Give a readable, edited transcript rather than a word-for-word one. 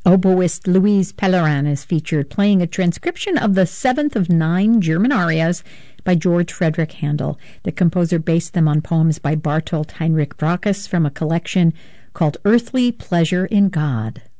Oboist Louise Pellerin is featured playing a transcription of the seventh of 9 German arias by George Frederick Handel. The composer based them on poems by Bartolt Heinrich Brachus from a collection called Earthly Pleasure in God.